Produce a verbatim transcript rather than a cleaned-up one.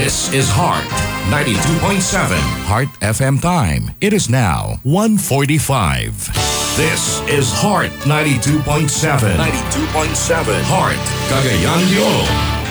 This is Heart ninety-two point seven. Heart F M time. It is now one forty-five. This is Heart ninety-two point seven. ninety-two point seven. Heart Cagayan de Oro.